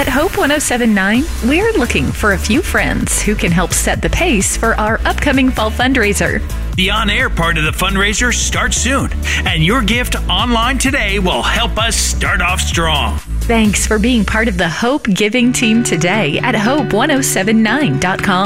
At Hope 1079, we're looking for a few friends who can help set the pace for our upcoming fall fundraiser. The on-air part of the fundraiser starts soon, and your gift online today will help us start off strong. Thanks for being part of the Hope Giving team today at hope1079.com.